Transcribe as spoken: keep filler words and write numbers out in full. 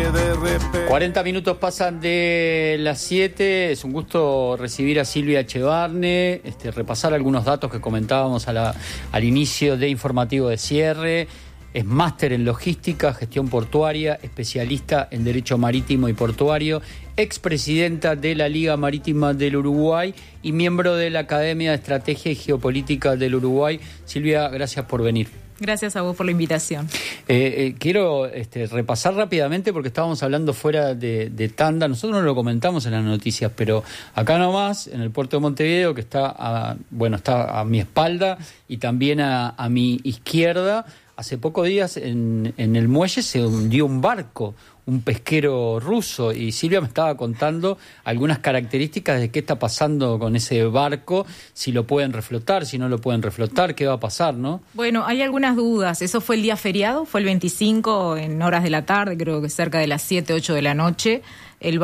de repente. cuarenta minutos pasan de las siete. Es un gusto recibir a Silvia Echevarne, este, repasar algunos datos que comentábamos a la, al inicio de Informativo de Cierre. Es máster en logística, gestión portuaria, especialista en derecho marítimo y portuario, expresidenta de la Liga Marítima del Uruguay y miembro de la Academia de Estrategia y Geopolítica del Uruguay. Silvia, gracias por venir. Gracias a vos por la invitación. Eh, eh, quiero este, repasar rápidamente porque estábamos hablando fuera de, de tanda. Nosotros no lo comentamos en las noticias, pero acá nomás, en el puerto de Montevideo, que está a, bueno, está a mi espalda y también a, a mi izquierda, hace pocos días en, en el muelle se hundió un barco, un pesquero ruso, y Silvia me estaba contando algunas características de qué está pasando con ese barco, si lo pueden reflotar, si no lo pueden reflotar, qué va a pasar, ¿no? Bueno, hay algunas dudas. Eso fue el día feriado, fue el veinticinco en horas de la tarde, creo que cerca de las siete, ocho de la noche. El